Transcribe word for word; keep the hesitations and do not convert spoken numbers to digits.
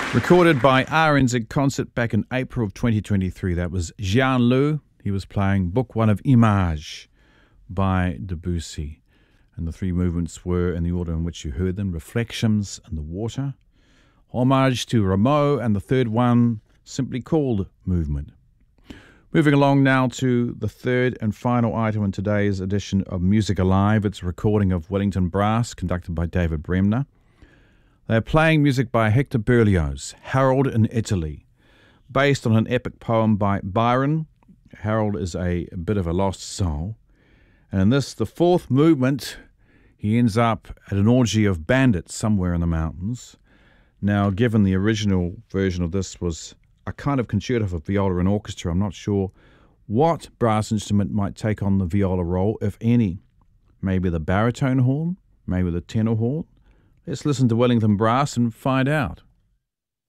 Recorded by R N Z Concert back in April of twenty twenty-three. That was Jean Lou. He was playing Book One of Images by Debussy. And the three movements were, in the order in which you heard them, Reflections in the Water, Homage to Rameau, and the third one simply called Movement. Moving along now to the third and final item in today's edition of Music Alive. It's a recording of Wellington Brass, conducted by David Bremner. They're playing music by Hector Berlioz, Harold in Italy, based on an epic poem by Byron. Harold is a, a bit of a lost soul. And in this, the fourth movement, he ends up at an orgy of bandits somewhere in the mountains. Now, given the original version of this was a kind of concerto for viola and orchestra, I'm not sure what brass instrument might take on the viola role, if any. Maybe the baritone horn, maybe the tenor horn. Let's listen to Wellington Brass and find out.